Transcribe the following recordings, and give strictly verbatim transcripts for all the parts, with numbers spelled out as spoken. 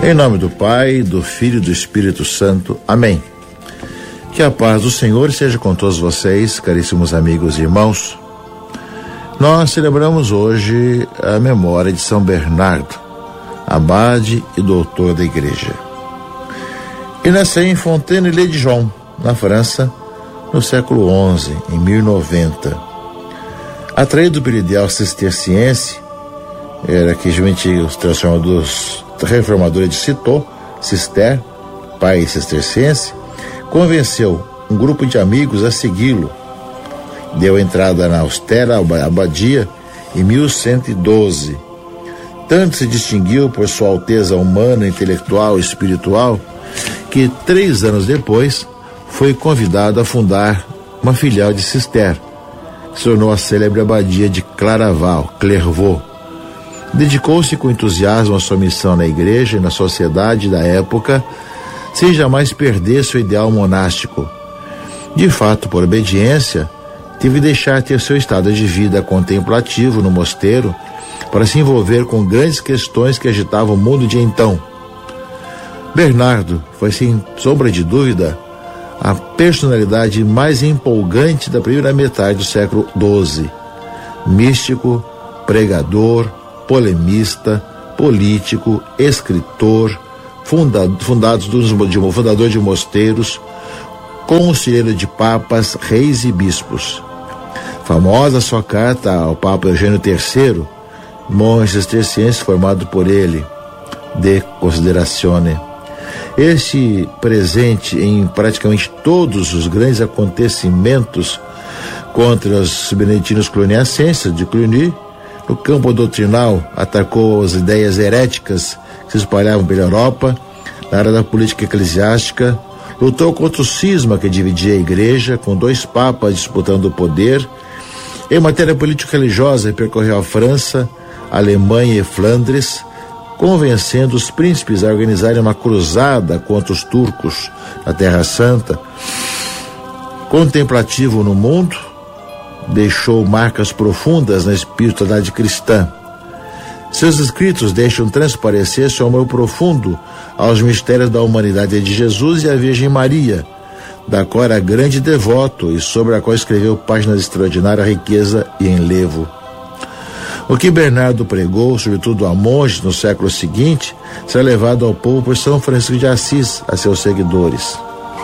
Em nome do Pai, do Filho e do Espírito Santo. Amém. Que a paz do Senhor seja com todos vocês, caríssimos amigos e irmãos. Nós celebramos hoje a memória de São Bernardo, abade e doutor da Igreja. Ele nasceu em Fontaine-le-Dijon, na França, no século onze, em mil e noventa. Atraído pelo ideal cisterciense, era que geralmente os transformadores reformadores de Citeaux, Cister, pai cisterciense, convenceu um grupo de amigos a segui-lo. Deu entrada na austera abadia em mil cento e doze. Tanto se distinguiu por sua alteza humana, intelectual e espiritual, que três anos depois foi convidado a fundar uma filial de Cister, que se tornou a célebre abadia de Claraval, Clairvaux. Dedicou-se com entusiasmo à sua missão na igreja e na sociedade da época, sem jamais perder seu ideal monástico. De fato, por obediência, teve de deixar ter seu estado de vida contemplativo no mosteiro para se envolver com grandes questões que agitavam o mundo de então. Bernardo foi, sem sombra de dúvida, a personalidade mais empolgante da primeira metade do século doze. Místico, pregador, polemista, político, escritor, funda, fundados dos, de, fundador de mosteiros, conselheiro de papas, reis e bispos. Famosa sua carta ao Papa Eugênio terceiro, monge cisterciense formado por ele, De Considerazione. Este presente em praticamente todos os grandes acontecimentos contra os beneditinos cluniacenses de Cluny. No campo doutrinal, atacou as ideias heréticas que se espalhavam pela Europa. Na área da política eclesiástica, lutou contra o cisma que dividia a igreja, com dois papas disputando o poder. Em matéria político-religiosa, percorreu a França, a Alemanha e Flandres, convencendo os príncipes a organizarem uma cruzada contra os turcos na Terra Santa. Contemplativo no mundo, deixou marcas profundas na espiritualidade cristã. Seus escritos deixam transparecer seu amor profundo aos mistérios da humanidade de Jesus e à Virgem Maria, da qual era grande devoto e sobre a qual escreveu páginas de extraordinária riqueza e enlevo. O que Bernardo pregou, sobretudo a monges no século seguinte, será levado ao povo por São Francisco de Assis, a seus seguidores.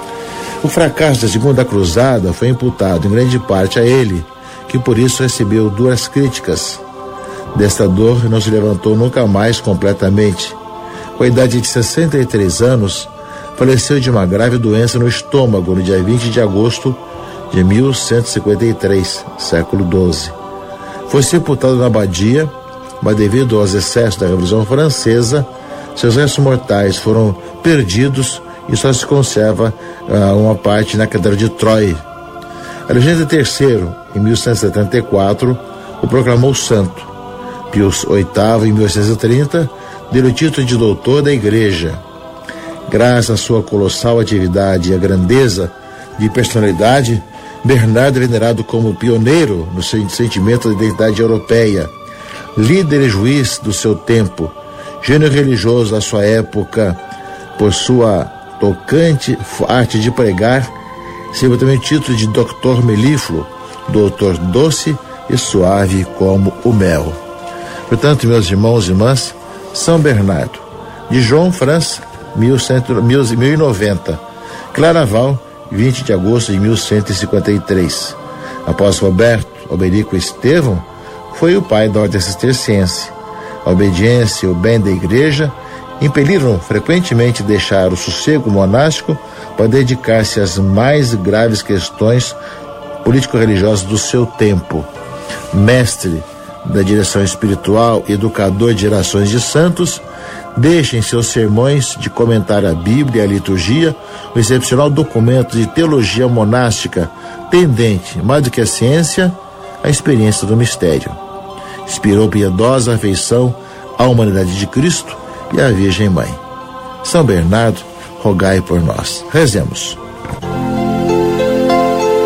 O fracasso da Segunda Cruzada foi imputado em grande parte a ele, que por isso recebeu duras críticas. Desta dor não se levantou nunca mais completamente. Com a idade de sessenta e três anos, faleceu de uma grave doença no estômago no dia vinte de agosto de mil cento e cinquenta e três, século doze. Foi sepultado na abadia, mas devido aos excessos da Revolução Francesa, seus restos mortais foram perdidos e só se conserva uh, uma parte na Catedral de Troyes. Alexandre terceiro, em mil cento e setenta e quatro, o proclamou santo. Pius oitavo, em mil oitocentos e trinta, deu o título de doutor da Igreja. Graças à sua colossal atividade e à grandeza de personalidade, Bernardo é venerado como pioneiro no sentimento da identidade europeia, líder e juiz do seu tempo, gênio religioso da sua época, por sua tocante arte de pregar, recebeu também o título de doutor melífluo, doutor doce e suave como o mel. Portanto, meus irmãos e irmãs, São Bernardo, Dijon, França, mil e noventa, Claraval, vinte de agosto de mil cento e cinquenta e três. Após Roberto Alberico Estevão, foi o pai da ordem cisterciense. A obediência e o bem da igreja impeliram frequentemente deixar o sossego monástico para dedicar-se às mais graves questões político-religiosas do seu tempo. Mestre da direção espiritual e educador de gerações de santos, deixa em seus sermões de comentar a Bíblia e a liturgia um excepcional documento de teologia monástica, tendente, mais do que a ciência, à experiência do mistério. Inspirou piedosa afeição à humanidade de Cristo e à Virgem Mãe. São Bernardo, rogai por nós. Rezemos.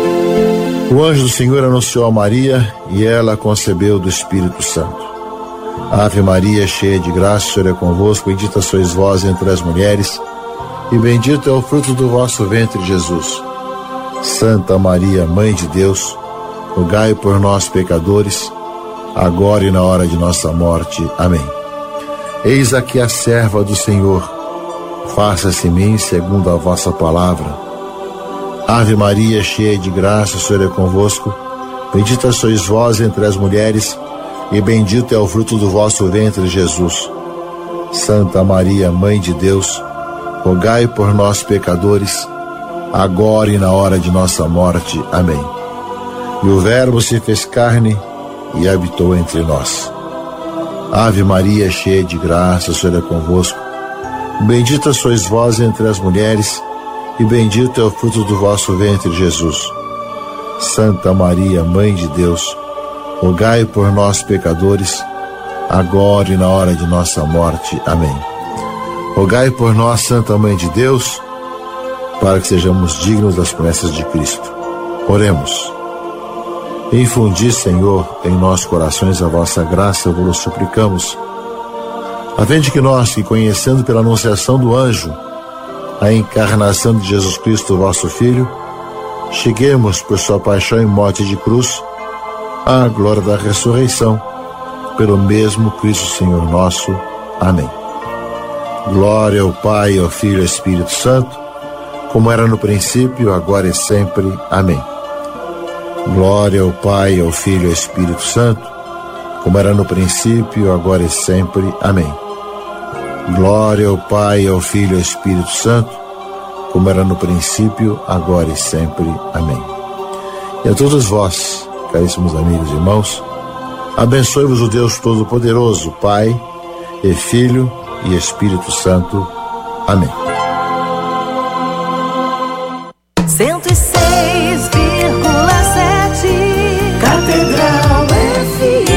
O anjo do Senhor anunciou a Maria e ela concebeu do Espírito Santo. Ave Maria, cheia de graça, o Senhor é convosco, bendita sois vós entre as mulheres, e bendito é o fruto do vosso ventre, Jesus. Santa Maria, Mãe de Deus, rogai por nós, pecadores, agora e na hora de nossa morte. Amém. Eis aqui a serva do Senhor, faça-se em mim segundo a vossa palavra. Ave Maria, cheia de graça, o Senhor é convosco, bendita sois vós entre as mulheres, e bendito é o fruto do vosso ventre, Jesus. Santa Maria, Mãe de Deus, rogai por nós, pecadores, agora e na hora de nossa morte. Amém. E o Verbo se fez carne e habitou entre nós. Ave Maria, cheia de graça, o Senhor é convosco, bendita sois vós entre as mulheres, e bendito é o fruto do vosso ventre, Jesus. Santa Maria, Mãe de Deus, rogai por nós, pecadores, agora e na hora de nossa morte. Amém. Rogai por nós, Santa Mãe de Deus, para que sejamos dignos das promessas de Cristo. Oremos. Infundi, Senhor, em nossos corações a vossa graça, vos suplicamos, a fim de que nós, que conhecendo pela anunciação do anjo a encarnação de Jesus Cristo, vosso Filho, cheguemos por sua paixão e morte de cruz à glória da ressurreição, pelo mesmo Cristo Senhor nosso. Amém. Glória ao Pai, ao Filho e ao Espírito Santo, como era no princípio, agora e sempre. Amém. Glória ao Pai, ao Filho e ao Espírito Santo, como era no princípio, agora e sempre. Amém. Glória ao Pai, ao Filho e ao Espírito Santo, como era no princípio, agora e sempre. Amém. E a todos vós, caríssimos amigos e irmãos, abençoe-vos o Deus Todo-Poderoso, Pai e Filho e Espírito Santo. Amém. cento e seis vírgula sete Catedral F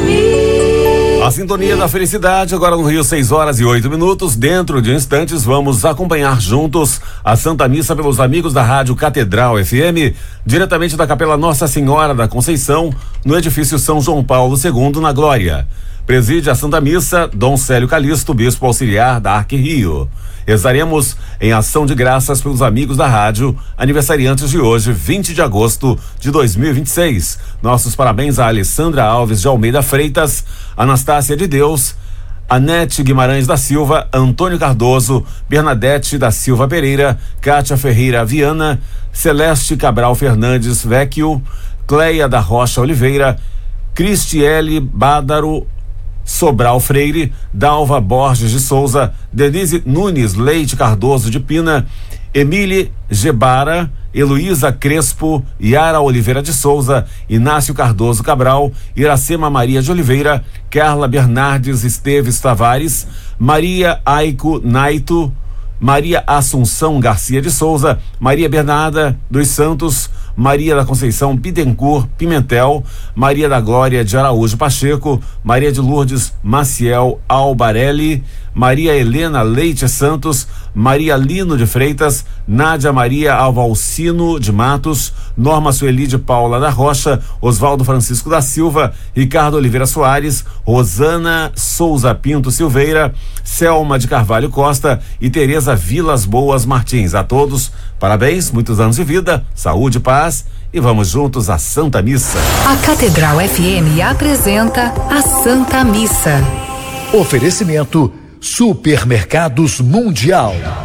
M. A sintonia da felicidade, agora no Rio, seis horas e oito minutos. Dentro de instantes, vamos acompanhar juntos a Santa Missa pelos amigos da Rádio Catedral F M, diretamente da Capela Nossa Senhora da Conceição, no edifício São João Paulo segundo, na Glória. Preside a Santa Missa Dom Célio Calixto, bispo auxiliar da Arque Rio. Rezaremos em ação de graças pelos amigos da rádio, aniversariantes de hoje, vinte de agosto de dois mil e vinte e seis. Nossos parabéns a Alessandra Alves de Almeida Freitas, Anastácia de Deus, Anete Guimarães da Silva, Antônio Cardoso, Bernadette da Silva Pereira, Cátia Ferreira Viana, Celeste Cabral Fernandes Vecchio, Cleia da Rocha Oliveira, Cristiele Bádaro Sobral Freire, Dalva Borges de Souza, Denise Nunes Leite Cardoso de Pina, Emílie Gebara, Heloísa Crespo, Yara Oliveira de Souza, Inácio Cardoso Cabral, Iracema Maria de Oliveira, Carla Bernardes Esteves Tavares, Maria Aico Naito, Maria Assunção Garcia de Souza, Maria Bernarda dos Santos, Maria da Conceição Bittencourt Pimentel, Maria da Glória de Araújo Pacheco, Maria de Lourdes Maciel Albarelli, Maria Helena Leite Santos, Maria Lino de Freitas, Nádia Maria Alvalcino de Matos, Norma Sueli de Paula da Rocha, Oswaldo Francisco da Silva, Ricardo Oliveira Soares, Rosana Souza Pinto Silveira, Selma de Carvalho Costa e Tereza Vilas Boas Martins. A todos, parabéns, muitos anos de vida, saúde, paz e vamos juntos à Santa Missa. A Catedral F M apresenta a Santa Missa. Oferecimento Supermercados Mundial.